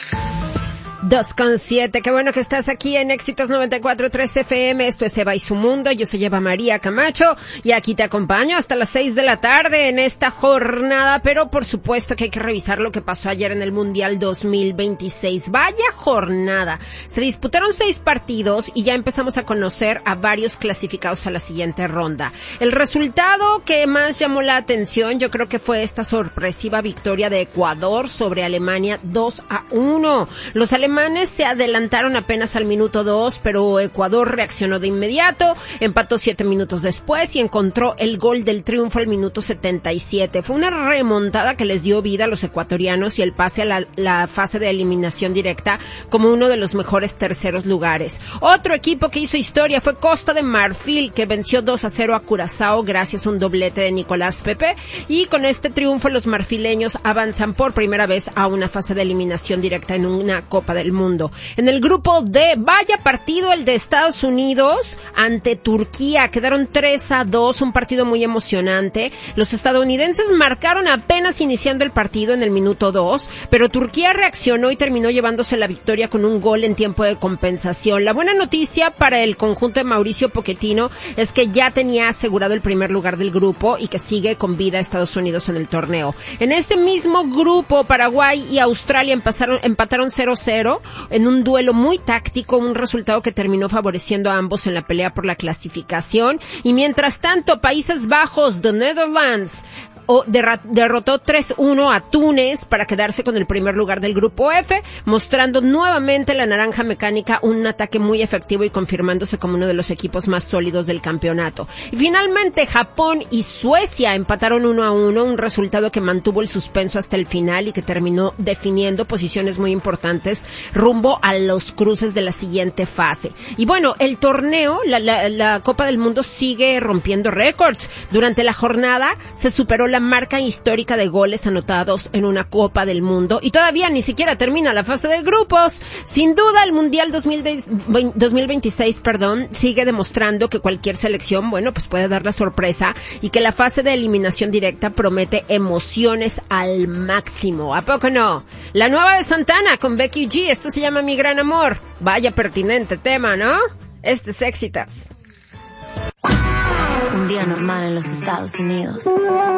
2:07, qué bueno que estás aquí en Éxitos 94.3 FM, esto es Eva y su Mundo, yo soy Eva María Camacho y aquí te acompaño hasta las 6 de la tarde en esta jornada, pero por supuesto que hay que revisar lo que pasó ayer en el Mundial 2026, vaya jornada, se disputaron 6 partidos y ya empezamos a conocer a varios clasificados a la siguiente ronda. El resultado que más llamó la atención yo creo que fue esta sorpresiva victoria de Ecuador sobre Alemania 2-1, los alemanes se adelantaron apenas al minuto 2, pero Ecuador reaccionó de inmediato, empató 7 minutos después y encontró el gol del triunfo al minuto 77. Fue una remontada que les dio vida a los ecuatorianos y el pase a la fase de eliminación directa como uno de los mejores terceros lugares. Otro equipo que hizo historia fue Costa de Marfil, que venció 2-0 a Curazao gracias a un doblete de Nicolás Pepe, y con este triunfo los marfileños avanzan por primera vez a una fase de eliminación directa en una Copa del Mundo. En el grupo D, vaya partido el de Estados Unidos ante Turquía, quedaron 3-2, un partido muy emocionante. Los estadounidenses marcaron apenas iniciando el partido en el minuto 2, pero Turquía reaccionó y terminó llevándose la victoria con un gol en tiempo de compensación. La buena noticia para el conjunto de Mauricio Pochettino es que ya tenía asegurado el primer lugar del grupo y que sigue con vida a Estados Unidos en el torneo. En este mismo grupo, Paraguay y Australia empataron 0-0 en un duelo muy táctico, un resultado que terminó favoreciendo a ambos en la pelea por la clasificación. Y mientras tanto, Países Bajos, The Netherlands, derrotó 3-1 a Túnez para quedarse con el primer lugar del grupo F, mostrando nuevamente la naranja mecánica un ataque muy efectivo y confirmándose como uno de los equipos más sólidos del campeonato. Y finalmente Japón y Suecia empataron 1-1, un resultado que mantuvo el suspenso hasta el final y que terminó definiendo posiciones muy importantes rumbo a los cruces de la siguiente fase. Y bueno, el torneo, la Copa del Mundo sigue rompiendo récords. Durante la jornada se superó la marca histórica de goles anotados en una Copa del Mundo y todavía ni siquiera termina la fase de grupos. Sin duda el Mundial 2026, sigue demostrando que cualquier selección, pues puede dar la sorpresa y que la fase de eliminación directa promete emociones al máximo. ¿A poco no? La nueva de Santana con Becky G, esto se llama Mi Gran Amor. Vaya pertinente tema, ¿no? Este es Éxitos. Un día normal en los Estados Unidos.